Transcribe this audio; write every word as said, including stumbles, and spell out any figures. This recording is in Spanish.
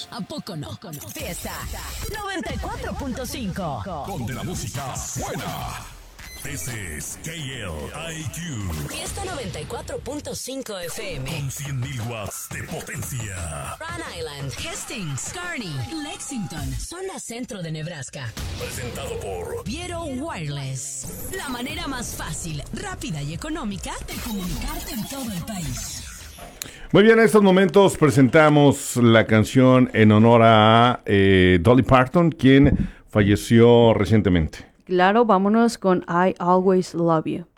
¿A poco no? Fiesta noventa y cuatro punto cinco. Donde la música suena. This is K L I Q. Fiesta noventa y cuatro punto cinco F M. Con cien mil watts de potencia. Rhode Island, Hastings, Kearney, Lexington, zona centro de Nebraska. Presentado por Viero Wireless. La manera más fácil, rápida y económica de comunicarte en todo el país. Muy bien, en estos momentos presentamos la canción en honor a eh, Dolly Parton, quien falleció recientemente. Claro, vámonos con I Always Love You.